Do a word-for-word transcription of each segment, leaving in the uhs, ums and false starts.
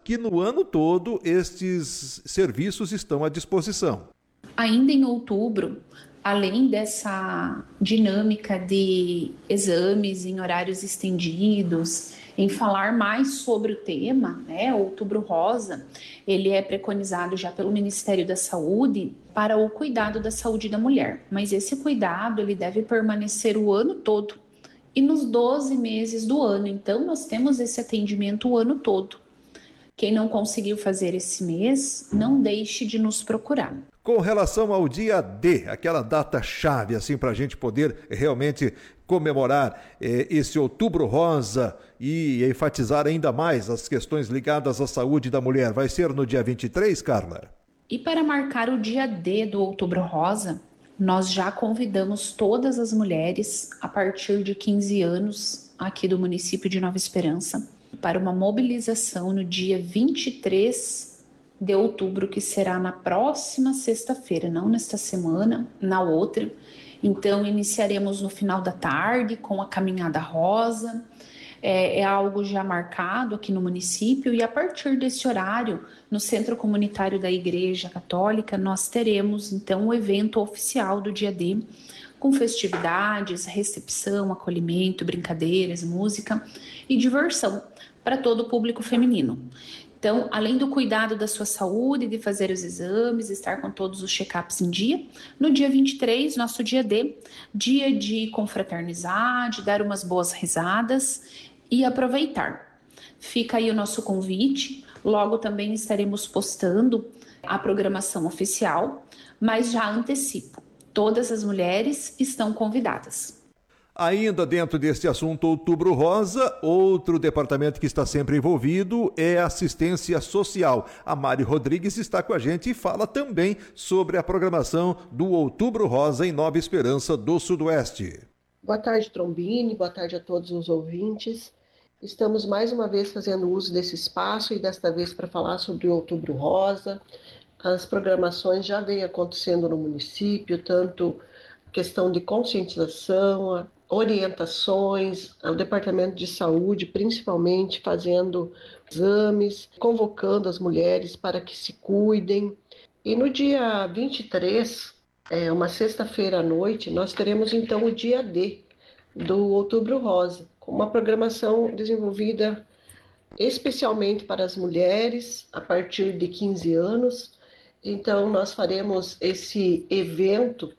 que no ano todo estes serviços estão à disposição. Ainda em outubro, além dessa dinâmica de exames em horários estendidos, em falar mais sobre o tema, né, Outubro Rosa, ele é preconizado já pelo Ministério da Saúde para o cuidado da saúde da mulher. Mas esse cuidado ele deve permanecer o ano todo e nos doze meses do ano. Então, nós temos esse atendimento o ano todo. Quem não conseguiu fazer esse mês, não deixe de nos procurar. Com relação ao dia D, aquela data-chave, assim, para a gente poder realmente comemorar eh, esse Outubro Rosa e enfatizar ainda mais as questões ligadas à saúde da mulher, vai ser no dia vinte e três, Carla? E para marcar o dia D do Outubro Rosa, nós já convidamos todas as mulheres a partir de quinze anos aqui do município de Nova Esperança para uma mobilização no dia vinte e três de outubro, que será na próxima sexta-feira, não nesta semana, na outra. Então, iniciaremos no final da tarde com a Caminhada Rosa. É, é algo já marcado aqui no município e a partir desse horário, no Centro Comunitário da Igreja Católica, nós teremos então o evento oficial do dia D, com festividades, recepção, acolhimento, brincadeiras, música e diversão para todo o público feminino. Então, além do cuidado da sua saúde, de fazer os exames, estar com todos os check-ups em dia, no dia vinte e três, nosso dia D, dia de confraternizar, de dar umas boas risadas e aproveitar. Fica aí o nosso convite, logo também estaremos postando a programação oficial, mas já antecipo, todas as mulheres estão convidadas. Ainda dentro deste assunto Outubro Rosa, outro departamento que está sempre envolvido é a assistência social. A Mari Rodrigues está com a gente e fala também sobre a programação do Outubro Rosa em Nova Esperança do Sudoeste. Boa tarde, Trombini, boa tarde a todos os ouvintes. Estamos mais uma vez fazendo uso desse espaço e desta vez para falar sobre o Outubro Rosa. As programações já vêm acontecendo no município, tanto questão de conscientização, orientações, o Departamento de Saúde, principalmente fazendo exames, convocando as mulheres para que se cuidem. E no dia vinte e três, é uma sexta-feira à noite, nós teremos então o dia D do Outubro Rosa, com uma programação desenvolvida especialmente para as mulheres a partir de quinze anos. Então nós faremos esse evento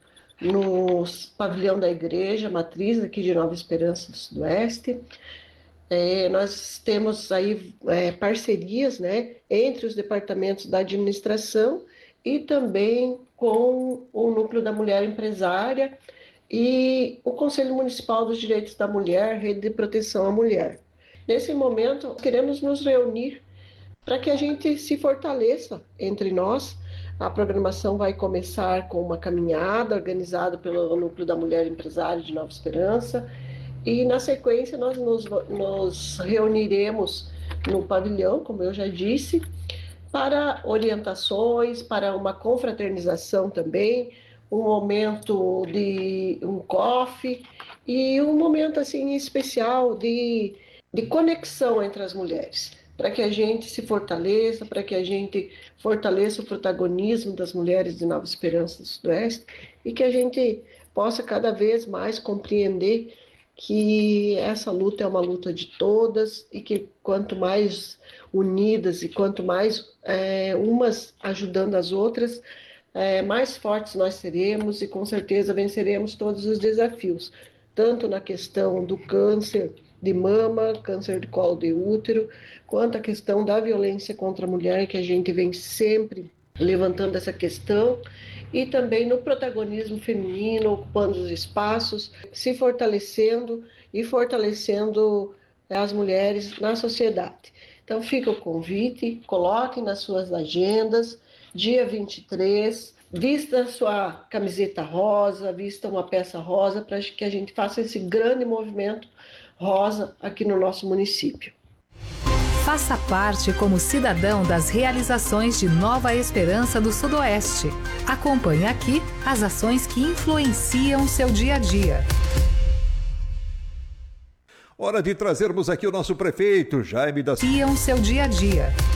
no pavilhão da Igreja Matriz aqui de Nova Esperança do Sudoeste. É, nós temos aí é, parcerias, né, entre os departamentos da administração e também com o Núcleo da Mulher Empresária e o Conselho Municipal dos Direitos da Mulher, Rede de Proteção à Mulher. Nesse momento, queremos nos reunir para que a gente se fortaleça entre nós. A programação vai começar com uma caminhada organizada pelo Núcleo da Mulher Empresária de Nova Esperança e, na sequência, nós nos, nos reuniremos no pavilhão, como eu já disse, para orientações, para uma confraternização também, um momento de um coffee e um momento assim especial de, de conexão entre as mulheres, para que a gente se fortaleça, para que a gente fortaleça o protagonismo das mulheres de Nova Esperança do Sudoeste e que a gente possa cada vez mais compreender que essa luta é uma luta de todas e que quanto mais unidas e quanto mais é, umas ajudando as outras, é, mais fortes nós seremos e com certeza venceremos todos os desafios, tanto na questão do câncer de mama, câncer de colo de útero, quanto a questão da violência contra a mulher, que a gente vem sempre levantando essa questão, e também no protagonismo feminino, ocupando os espaços, se fortalecendo e fortalecendo as mulheres na sociedade. Então fica o convite, coloquem nas suas agendas, dia vinte e três, vista a sua camiseta rosa, vista uma peça rosa, para que a gente faça esse grande movimento rosa aqui no nosso município. Faça parte como cidadão das realizações de Nova Esperança do Sudoeste. Acompanhe aqui as ações que influenciam seu dia a dia. Hora de trazermos aqui o nosso prefeito, Jaime da... Influenciam seu dia a dia.